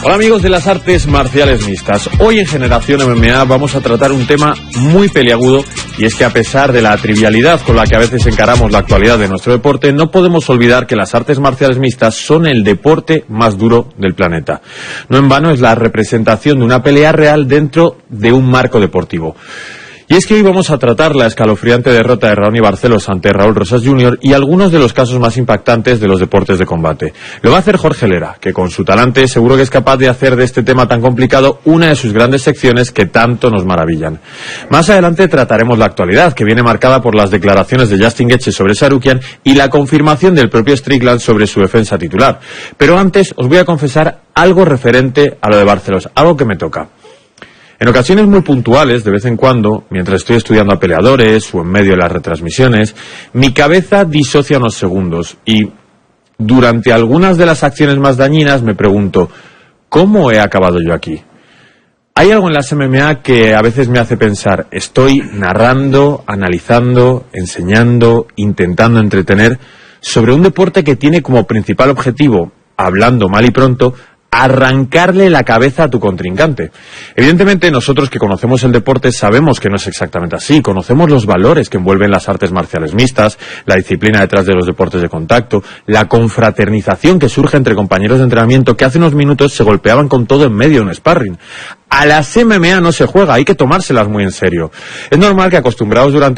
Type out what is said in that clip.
Hola amigos de las artes marciales mixtas. Hoy en Generación MMA vamos a tratar un tema muy peliagudo, y es que a pesar de la trivialidad con la que a veces encaramos la actualidad de nuestro deporte, no podemos olvidar que las artes marciales mixtas son el deporte más duro del planeta. No en vano es la representación de una pelea real dentro de un marco deportivo. Y es que hoy vamos a tratar la escalofriante derrota de Raoni Barcelos ante Raúl Rosas Jr. y algunos de los casos más impactantes de los deportes de combate. Lo va a hacer Jorge Lera, que con su talante seguro que es capaz de hacer de este tema tan complicado una de sus grandes secciones que tanto nos maravillan. Más adelante trataremos la actualidad, que viene marcada por las declaraciones de Justin Gaethje sobre Tsarukyan y la confirmación del propio Strickland sobre su defensa titular. Pero antes os voy a confesar algo referente a lo de Barcelos, algo que me toca. En ocasiones muy puntuales, de vez en cuando, mientras estoy estudiando a peleadores o en medio de las retransmisiones, mi cabeza disocia unos segundos y durante algunas de las acciones más dañinas me pregunto, ¿cómo he acabado yo aquí? Hay algo en las MMA que a veces me hace pensar, estoy narrando, analizando, enseñando, intentando entretener sobre un deporte que tiene como principal objetivo, hablando mal y pronto, arrancarle la cabeza a tu contrincante. Evidentemente nosotros que conocemos el deporte sabemos que no es exactamente así, conocemos los valores que envuelven las artes marciales mixtas, la disciplina detrás de los deportes de contacto, la confraternización que surge entre compañeros de entrenamiento que hace unos minutos se golpeaban con todo en medio de un sparring. A las MMA no se juega, hay que tomárselas muy en serio. Es normal que acostumbrados durante